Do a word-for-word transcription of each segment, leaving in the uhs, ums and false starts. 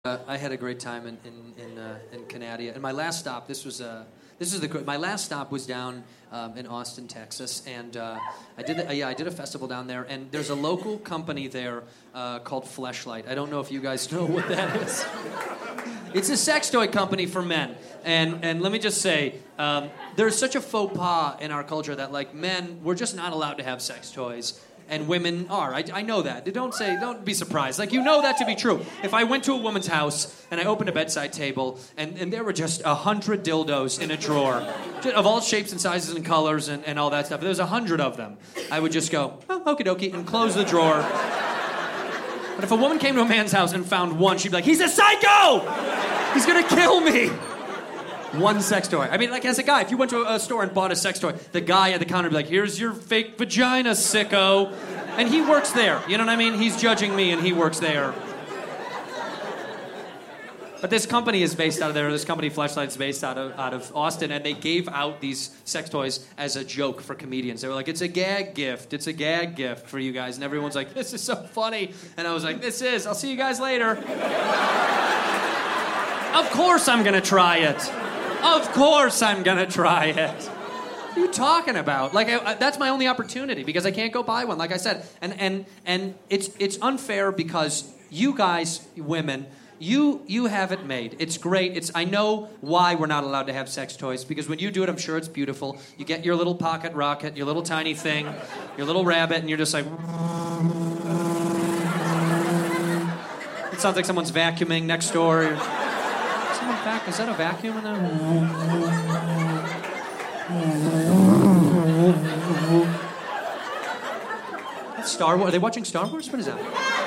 Uh, I had a great time in in in, uh, in Canada. And my last stop, this was uh, this is the my last stop was down um, in Austin, Texas, and uh, I did uh, yeah I did a festival down there. And there's a local company there uh, called Fleshlight. I don't know if you guys know what that is. It's a sex toy company for men. And and let me just say, um, there's such a faux pas in our culture that like men, we're just not allowed to have sex toys. And women are. I, I know that. Don't say, don't be surprised. Like, you know that to be true. If I went to a woman's house and I opened a bedside table and, and there were just a hundred dildos in a drawer of all shapes and sizes and colors and, and all that stuff, if there was a hundred of them, I would just go, oh, okie dokie, and close the drawer. But if a woman came to a man's house and found one, she'd be like, he's a psycho! He's gonna kill me! One sex toy. I mean, like, as a guy, if you went to a store and bought a sex toy, the guy at the counter would be like, here's your fake vagina, sicko. And he works there. You know what I mean? He's judging me and he works there. But this company is based out of there. This company, Fleshlight, is based out of, out of Austin, and they gave out these sex toys as a joke for comedians. They were like, it's a gag gift. It's a gag gift for you guys. And everyone's like, this is so funny. And I was like, this is. I'll see you guys later. Of course I'm going to try it. Of course I'm gonna try it. What are you talking about? Like, I, I, that's my only opportunity because I can't go buy one, like I said. And and and it's it's unfair because you guys, women, you you have it made. It's great. It's I know why we're not allowed to have sex toys because when you do it, I'm sure it's beautiful. You get your little pocket rocket, your little tiny thing, your little rabbit, and you're just like. It sounds like someone's vacuuming next door. Vac- is that a vacuum in there? That's Star Wars. Are they watching Star Wars? What is that?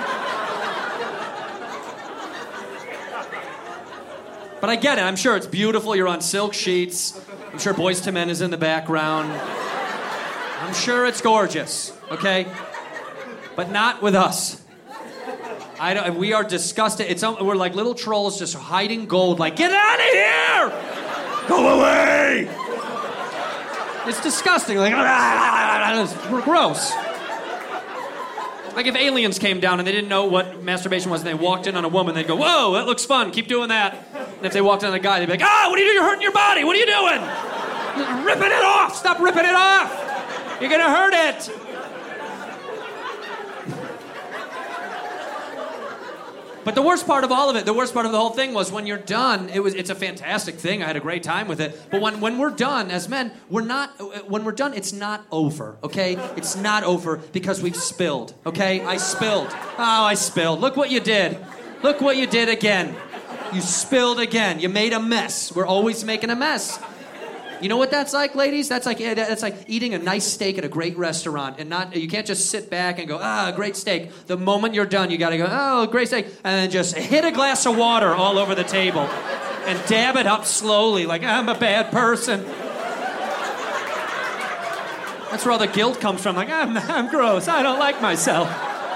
But I get it. I'm sure it's beautiful. You're on silk sheets. I'm sure Boyz two Men is in the background. I'm sure it's gorgeous. Okay? But not with us. I don't, we are disgusted. It's we're like little trolls just hiding gold. Like, get out of here! Go away! It's disgusting. Like, we're gross. Like if aliens came down and they didn't know what masturbation was, and they walked in on a woman, they'd go, "Whoa, that looks fun. Keep doing that." And if they walked in on a guy, they'd be like, "Ah, what are you doing? You're hurting your body. What are you doing? You're ripping it off. Stop ripping it off. You're gonna hurt it." But the worst part of all of it, the worst part of the whole thing was when you're done, it was, it's a fantastic thing. I had a great time with it. But when, when we're done, as men, we're not, when we're done, it's not over, okay? It's not over because we've spilled, okay? I spilled. Oh, I spilled. Look what you did. Look what you did again. You spilled again. You made a mess. We're always making a mess. You know what that's like, ladies? That's like that's like eating a nice steak at a great restaurant, and not you can't just sit back and go, ah, great steak. The moment you're done, you got to go, oh, great steak, and then just hit a glass of water all over the table, and dab it up slowly, like I'm a bad person. That's where all the guilt comes from. Like I'm I'm gross. I don't like myself.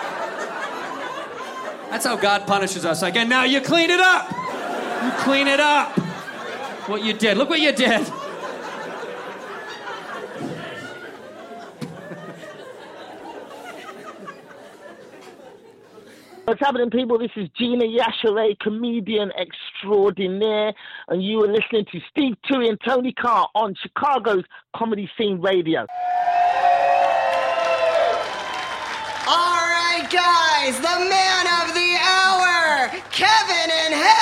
That's how God punishes us. Like, and now you clean it up. You clean it up. What you did. Look what you did. What's happening, people? This is Gina Yashere, comedian extraordinaire, and you are listening to Steve Toohey and Tony Carr on Chicago's Comedy Scene Radio. All right, guys, the man of the hour, Kevin